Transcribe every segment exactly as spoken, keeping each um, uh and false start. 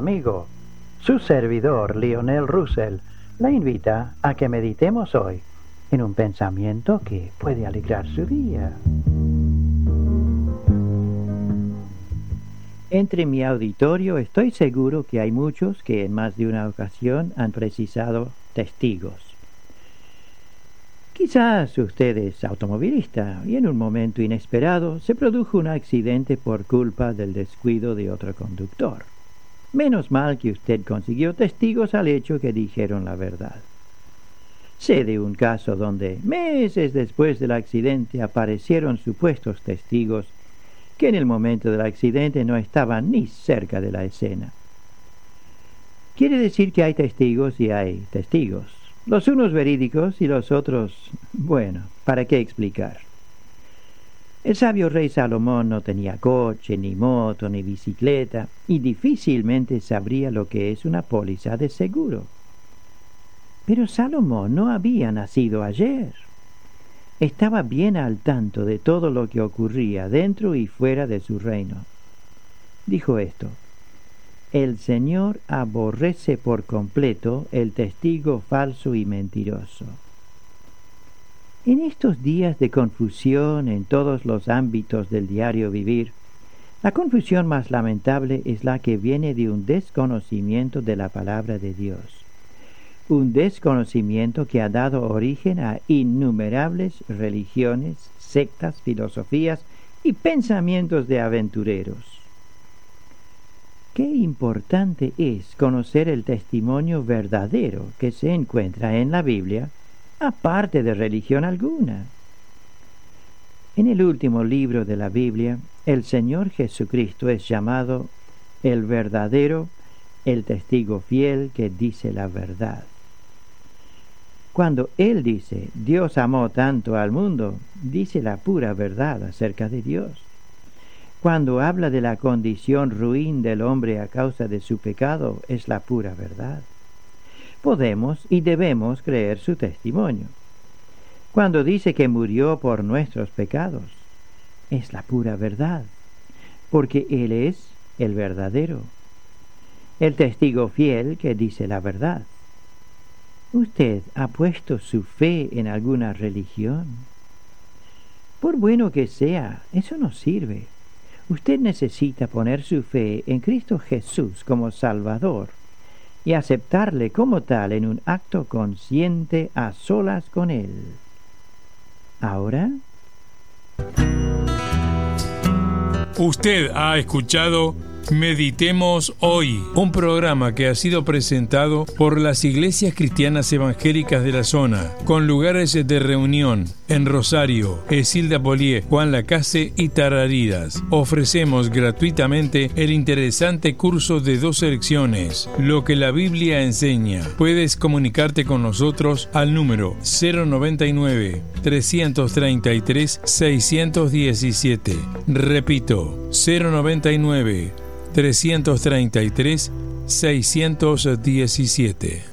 Amigo, su servidor Lionel Russell la invita a que meditemos hoy en un pensamiento que puede alegrar su día. Entre mi auditorio estoy seguro que hay muchos que en más de una ocasión han precisado testigos. Quizás usted es automovilista y en un momento inesperado se produjo un accidente por culpa del descuido de otro conductor. Menos mal que usted consiguió testigos al hecho que dijeron la verdad. Sé de un caso donde, meses después del accidente, aparecieron supuestos testigos que en el momento del accidente no estaban ni cerca de la escena. Quiere decir que hay testigos y hay testigos. Los unos verídicos y los otros, bueno, ¿para qué explicar? El sabio rey Salomón no tenía coche, ni moto, ni bicicleta, y difícilmente sabría lo que es una póliza de seguro. Pero Salomón no había nacido ayer. Estaba bien al tanto de todo lo que ocurría dentro y fuera de su reino. Dijo esto: el Señor aborrece por completo el testigo falso y mentiroso. En estos días de confusión en todos los ámbitos del diario vivir, la confusión más lamentable es la que viene de un desconocimiento de la palabra de Dios. Un desconocimiento que ha dado origen a innumerables religiones, sectas, filosofías y pensamientos de aventureros. Qué importante es conocer el testimonio verdadero que se encuentra en la Biblia, aparte de religión alguna. En el último libro de la Biblia, el Señor Jesucristo es llamado el verdadero, el testigo fiel que dice la verdad. Cuando Él dice, Dios amó tanto al mundo, dice la pura verdad acerca de Dios. Cuando habla de la condición ruin del hombre a causa de su pecado, es la pura verdad. Podemos y debemos creer su testimonio. Cuando dice que murió por nuestros pecados, es la pura verdad, porque Él es el verdadero, el testigo fiel que dice la verdad. ¿Usted ha puesto su fe en alguna religión? Por bueno que sea, eso no sirve. Usted necesita poner su fe en Cristo Jesús como Salvador y aceptarle como tal en un acto consciente a solas con Él. Ahora, usted ha escuchado Meditemos Hoy, un programa que ha sido presentado por las iglesias cristianas evangélicas de la zona, con lugares de reunión en Rosario, Esilda Polié, Juan Lacase y Tarariras. Ofrecemos gratuitamente el interesante curso de dos lecciones, Lo que la Biblia enseña. Puedes comunicarte con nosotros al número cero noventa y nueve, trescientos treinta y tres, seiscientos diecisiete. Repito, cero noventa y nueve, trescientos treinta y tres, seiscientos diecisiete.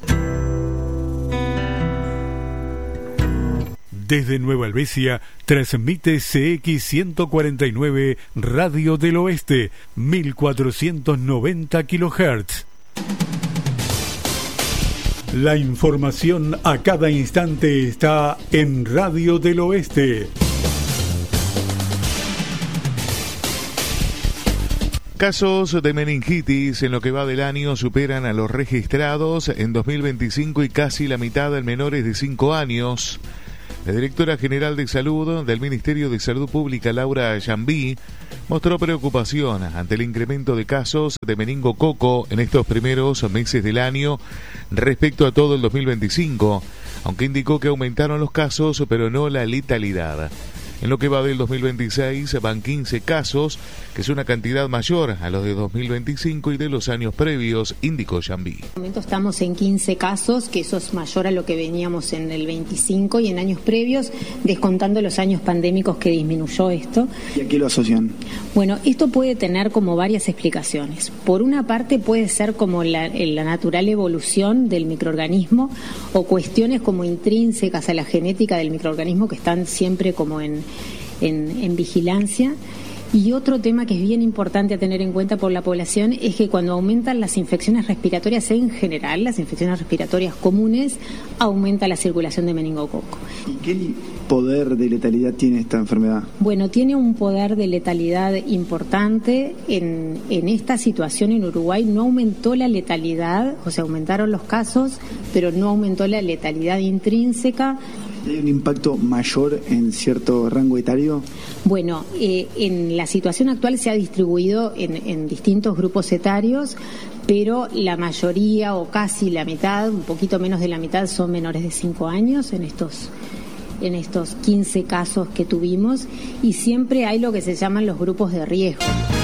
Desde Nueva Helvecia transmite C X ciento cuarenta y nueve Radio del Oeste, mil cuatrocientos noventa kilohertz. La información a cada instante está en Radio del Oeste. Casos de meningitis en lo que va del año superan a los registrados en dos mil veinticinco y casi la mitad en menores de cinco años. La directora general de Salud del Ministerio de Salud Pública, Laura Jambí, mostró preocupación ante el incremento de casos de meningococo en estos primeros meses del año respecto a todo el dos mil veinticinco, aunque indicó que aumentaron los casos pero no la letalidad. En lo que va del dos mil veintiséis van quince casos, que es una cantidad mayor a los de dos mil veinticinco y de los años previos, indicó Jambí. En este momento estamos en quince casos, que eso es mayor a lo que veníamos en el veinticinco y en años previos, descontando los años pandémicos que disminuyó esto. ¿Y a qué lo asocian? Bueno, esto puede tener como varias explicaciones. Por una parte puede ser como la, la natural evolución del microorganismo o cuestiones como intrínsecas a la genética del microorganismo que están siempre como en En, en vigilancia, Y otro tema que es bien importante a tener en cuenta por la población es que cuando aumentan las infecciones respiratorias en general, las infecciones respiratorias comunes, aumenta la circulación de meningococo. ¿Y qué poder de letalidad tiene esta enfermedad? Bueno, tiene un poder de letalidad importante. En, en esta situación en Uruguay no aumentó la letalidad, o sea, aumentaron los casos, pero no aumentó la letalidad intrínseca. ¿Hay un impacto mayor en cierto rango etario? Bueno, eh, en la situación actual se ha distribuido en, en distintos grupos etarios, pero la mayoría o casi la mitad, un poquito menos de la mitad, son menores de cinco años en estos en estos quince casos que tuvimos, y siempre hay lo que se llaman los grupos de riesgo.